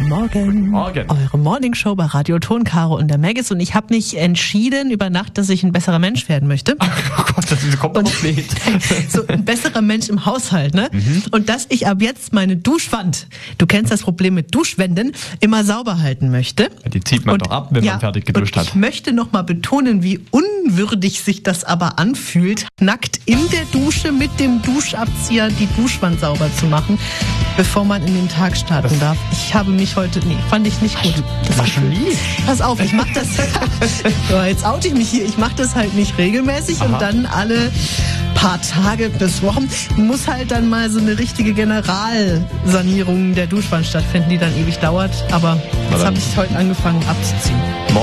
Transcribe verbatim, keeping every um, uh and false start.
Guten Morgen. Guten Morgen. Eure Morningshow bei Radio Ton, Caro und der Maggis. Und ich habe mich entschieden über Nacht, dass ich ein besserer Mensch werden möchte. Oh Gott, das kommt doch nicht. So ein besserer Mensch im Haushalt, ne? Mhm. Und dass ich ab jetzt meine Duschwand, du kennst das Problem mit Duschwänden, immer sauber halten möchte. Die zieht man und, doch ab, wenn ja, man fertig geduscht und hat. Ich möchte nochmal betonen, wie unwürdig sich das aber anfühlt, nackt in der Dusche mit dem Duschabzieher die Duschwand sauber zu machen, bevor man in den Tag starten das darf. Ich habe mich heute, nee, fand ich nicht gut. Das war schon nie. Pass auf, ich mach das, ja, jetzt oute ich mich hier, ich mache das halt nicht regelmäßig. Aha. Und dann alle paar Tage bis Wochen muss halt dann mal so eine richtige Generalsanierung der Duschwand stattfinden, die dann ewig dauert. Aber jetzt habe ich heute angefangen abzuziehen.